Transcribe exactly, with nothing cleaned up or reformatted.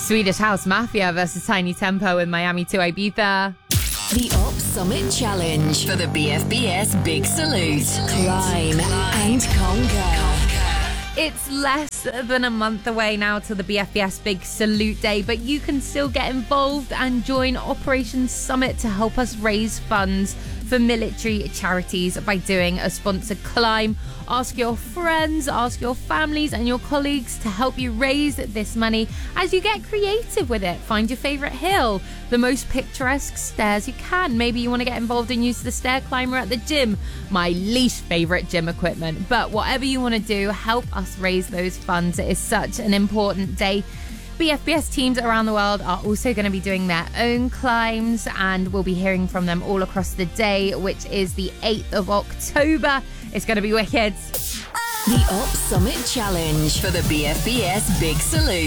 Swedish House Mafia versus Tiny Tempo with Miami to Ibiza. The Op Summit Challenge for the B F B S Big Salute. Climb and conquer. It's less than a month away now till the B F B S Big Salute Day, but you can still get involved and join Operation Summit to help us raise funds for military charities by doing a sponsored climb. Ask your friends, ask your families and your colleagues to help you raise this money as you get creative with it. Find your favourite hill, the most picturesque stairs you can. Maybe you want to get involved and use the stair climber at the gym. My least favourite gym equipment. But whatever you want to do, help us raise those funds. It is such an important day. B F B S teams around the world are also going to be doing their own climbs, and we'll be hearing from them all across the day, which is the eighth of October. It's going to be wicked. The Op Summit Challenge for the B F B S Big Salute.